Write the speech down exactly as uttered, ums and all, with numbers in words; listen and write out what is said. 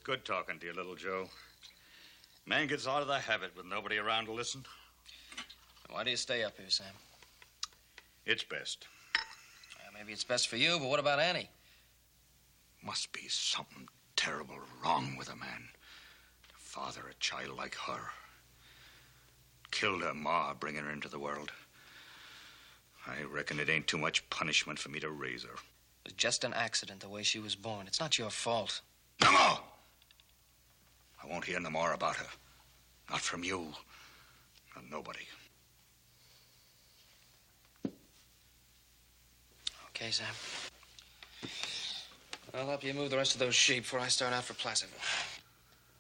good talking to you, little Joe. Man gets out of the habit with nobody around to listen. Why do you stay up here, Sam? It's best. Well, maybe it's best for you, but what about Annie? Must be something terrible wrong with a man to father a child like her. Killed her ma, bringing her into the world. I reckon it ain't too much punishment for me to raise her. It was just an accident the way she was born. It's not your fault. No more! I won't hear no more about her. Not from you. Or nobody. Okay, Sam. I'll help you move the rest of those sheep before I start out for Placerville.